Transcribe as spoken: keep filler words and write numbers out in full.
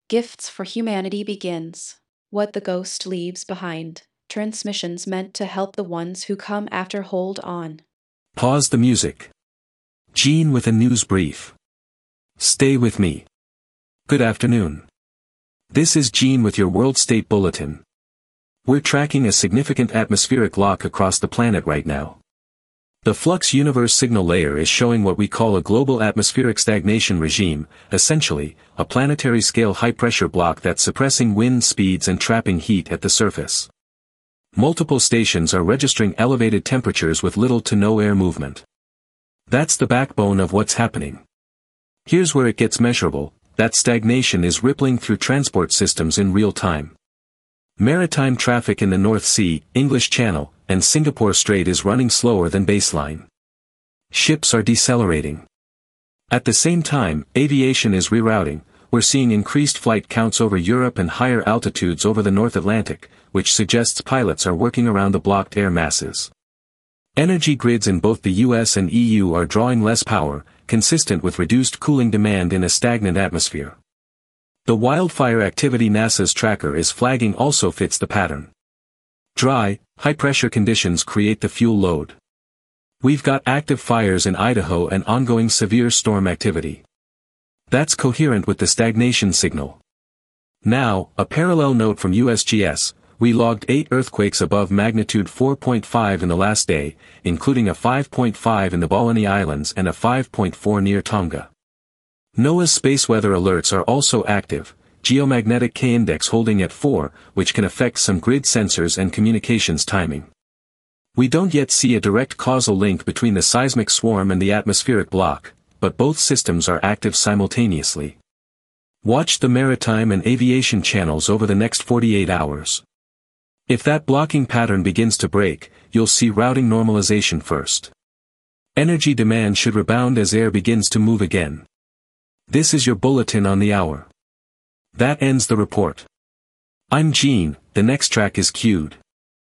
Gifts for Humanity begins. What the Ghost Leaves Behind. Transmissions meant to help the ones who come after. Hold on. Pause the music. Gene with a news brief. Stay with me. Good afternoon. This is Gene with your World State Bulletin. We're tracking a significant atmospheric lock across the planet right now. The Flux Universe Signal Layer is showing what we call a global atmospheric stagnation regime, essentially, a planetary-scale high-pressure block that's suppressing wind speeds and trapping heat at the surface. Multiple stations are registering elevated temperatures with little to no air movement. That's the backbone of what's happening. Here's where it gets measurable: that stagnation is rippling through transport systems in real time. Maritime traffic in the North Sea, English Channel, and Singapore Strait is running slower than baseline. Ships are decelerating. At the same time, aviation is rerouting. We're seeing increased flight counts over Europe and higher altitudes over the North Atlantic, which suggests pilots are working around the blocked air masses. Energy grids in both the U S and E U are drawing less power, consistent with reduced cooling demand in a stagnant atmosphere. The wildfire activity NASA's tracker is flagging also fits the pattern. Dry, high-pressure conditions create the fuel load. We've got active fires in Idaho and ongoing severe storm activity. That's coherent with the stagnation signal. Now, a parallel note from U S G S: we logged eight earthquakes above magnitude four point five in the last day, including a five point five in the Balleny Islands and a five point four near Tonga. NOAA's space weather alerts are also active, geomagnetic K-index holding at four, which can affect some grid sensors and communications timing. We don't yet see a direct causal link between the seismic swarm and the atmospheric block, but both systems are active simultaneously. Watch the maritime and aviation channels over the next forty-eight hours. If that blocking pattern begins to break, you'll see routing normalization first. Energy demand should rebound as air begins to move again. This is your bulletin on the hour. That ends the report. I'm Gene, the next track is queued.